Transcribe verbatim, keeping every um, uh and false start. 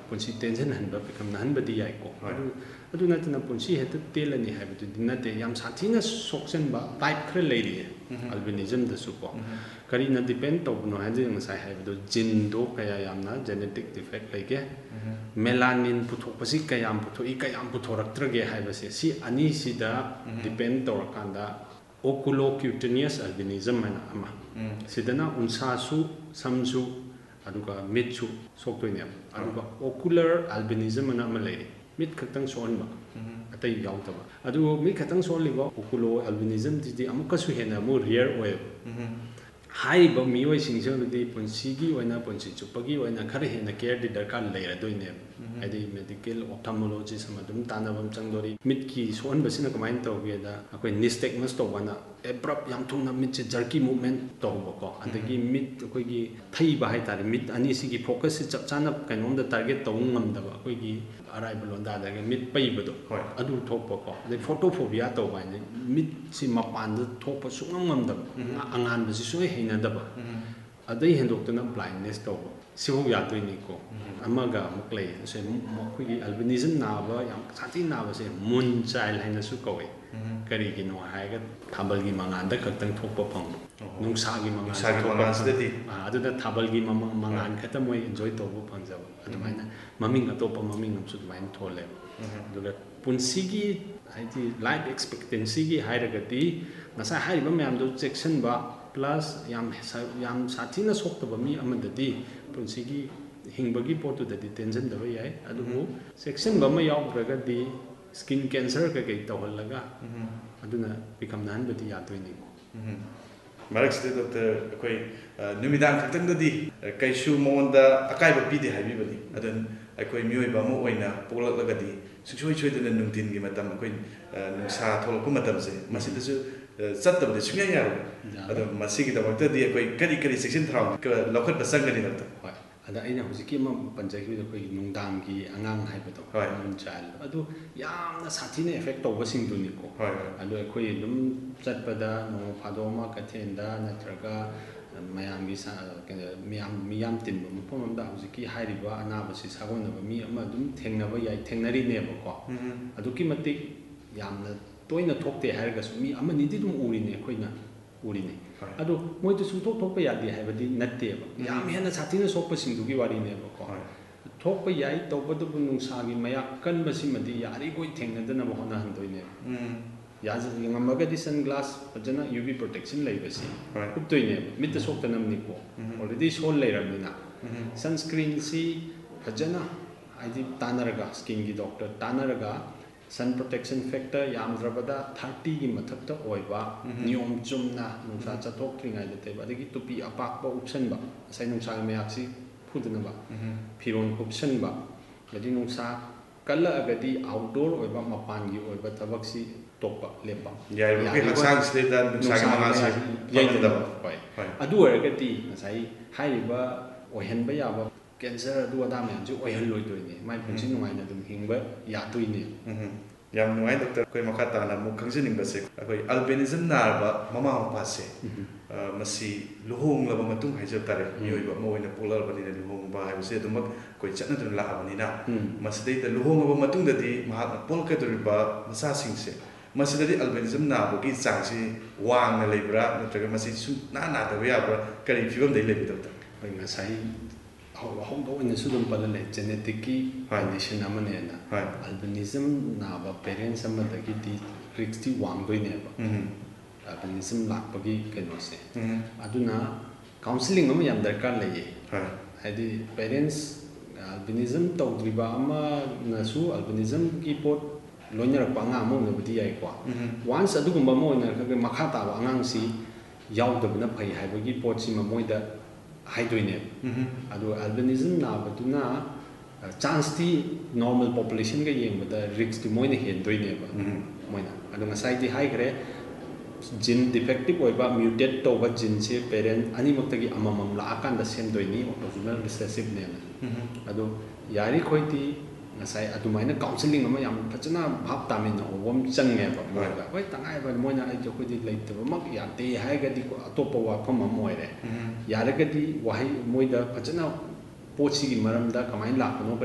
punsi tension hanba become hanba di yai ko adu natana punsi heta telani haibatu dinate yam sathina soksen ba type khre leiri albinism da su ko kari na depend to no haje ngasai haibatu gene do kaya yamna genetic defect lege melanin puthok pasi kayam putho I kayam puthoraktrage haibase si ani sida depend to rakanda oculocutaneous albinism mana ama sidana unsa su samsu aduga mitsu soktoine aduga ocular albinism mana ama leiri mit khatang sonba atai yautaba adu mit khatang sonliba oculo albinism di amuka su hena mo rare oil hai ba mioi singjo di punsigi oina punsi chupagi oina khare hena care di darkar leira doine adi medical ophthalmologist samadum tanabam changdori mit ki son basina kamain tawge da akoi nystagmus to wana abrupt yam thungna mit che jerky movement to ko adagi mit akoi gi thai ba hai tar mit ani sigi focus chap chana kainom da target to ngam da akoi gi arrival on da da mit pai bado adu thok ko de photophobia to ba ni mit si mapan da thok pa sungam ngam da angan ba si sui heina da ba adai hendok tana blindness to siho ya to ni ko amaga muklei se mokhi albinism na ba yam sati na ba se moon child haina su ko kari gi no hai ga thabal gi mangan da khaktang thokpa phang nung sa gi mangan sa gi mangan sidati adu da thabal gi mangan khata moi enjoy to bu phang jaba adu maina maming atopa maming nam su main thole adu ga punsi gi hai ji life expectancy gi hai ra ga ti nasa hai ba myam do section ba plus yam yam sathina sokta ba mi amanda di punsi gi hingbagi potu da di tension da ba yai adu section ba ma yaw ra ga di skin cancer ka kai tawhallaga aduna become nan bati yadoi ko marak state doctor koi numidang khatang da di kaisu monda akai ba pidi haibi bani adan akoi mioi ba mo oina polak laga di suchoi choi da nungtin gi matam koi nungsa tholok ku matam se masida su sat da sunya yaro adan masigi da wakta di koi kari kari section thraw ka lokhat ba sangani da hoi ada aina hujiki ma panjagi da koi nungdam gi angang haibato mon child adu yamna sathina effect to wasing duni ko adu koi dum chatpada no phadoma kathenda natraga mayam gi sa miyam miyam tin mo phom da hujiki hairiba anaba si sagona ba mi ama dum thengna ba yai thengnari ne ba ko adu ki matik yamna toina thokte hairga su mi ama ni di dum uri ne koina uri ne adu moi tu sum thok thok ya di haibadi natte ba yam hena sathina sokpa singdu gi wari ne ba ko thokpa yai tawba du bunung sa gi maya kan ba simadi yari koi thengna dana ba hona handoi ne ya ji ngamaga di sunglass pajana U V protection lai ba si uptoi ne mit ta sokta nam ni ko already sol lai ram ni na sunscreen si pajana ai di tanaraga skin gi doctor tanaraga sun protection factor yamdrabada thirty gi mathakta oiba niyom chumna nungsa chathok tringai de te badagi tupi apak ba option ba sai nungsa mayak si phudna ba phiron option ba ladi nungsa kala agadi outdoor oiba mapan gi oiba tabak si tokpa lepa yai ri haksang state da nungsa gi manga si yai da bai adu aragati nasai haiba ohen ba ya ba cancer adu ada me ju oihal loi doi ne mai punsi nungai na dum hingba ya doi ne yam nungai doctor koi makata na mu khangjining ba se koi albinism na ba mama mapa se masi luhong la ba matung haijab tare mioi ba mo ina polar ba ni na luhong ba ha se dum koi chatna dun la ba ni na masdei ta luhong ba matung da di ma pol ka dur ba masa sing se masdei albinism na ba ki chang si wang na lebra natraga masi su na na da ya ba kari fibam dei lebi doctor bai ngasai hong do in sudum palale genetic condition amane na albinism na ba parents amadagi di risk ti wang doi ne ba albinism lakpagi keno se aduna counseling am yam darkar leye hadi parents albinism tawdriba ama na su albinism ki pot loinar pa nga mo na budi ai kwa once adugumba mo na ka makha ta ba angang si yaudabna phai haibagi pot si ma moida haidoi ne adu albinism na baduna chance ti normal population ga yeng bada risk ti moina hen doi ne ba moina adu ngasai ti hai gre gene defective oiba mutate to ba gene se parent ani maktagi amamam la akan da sem doi ni autosomal recessive ne adu yari khoi ti ngasai adu maina counseling ama yam phachana bhap tamin no wom chang ne ba moina hoi tangai ba moina ai jo khoi di leite ba mak ya te hai ga di atopa wa pham moi re yaragadi wahai moida phachana pochi gi maramda kamai la no